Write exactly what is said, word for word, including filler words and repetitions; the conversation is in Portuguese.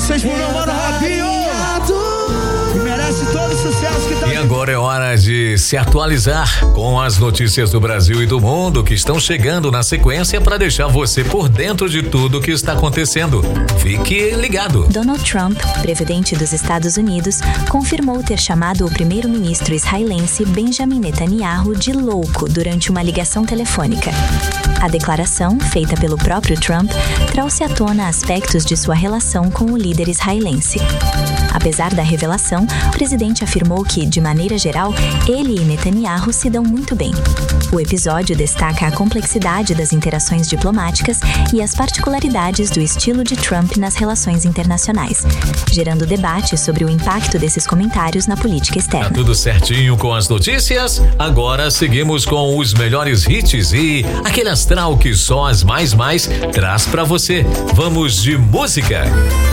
vocês pro meu mano Robinho. Que merece todo o sucesso que tá. E agora é hora de se atualizar com as notícias do Brasil e do mundo que estão chegando na sequência para deixar você por dentro de tudo que está acontecendo. Fique ligado. Donald Trump, presidente dos Estados Unidos, confirmou ter chamado o primeiro-ministro israelense Benjamin Netanyahu de louco durante uma ligação telefônica. A declaração, feita pelo próprio Trump, trouxe à tona aspectos de sua relação com o líder israelense. Apesar da revelação, o presidente afirmou que, de maneira geral, ele e Netanyahu se dão muito bem. O episódio destaca a complexidade das interações diplomáticas e as particularidades do estilo de Trump nas relações internacionais, gerando debate sobre o impacto desses comentários na política externa. Tá tudo certinho com as notícias? Agora seguimos com os melhores hits e aquele astral que só as mais mais traz pra você. Vamos de música.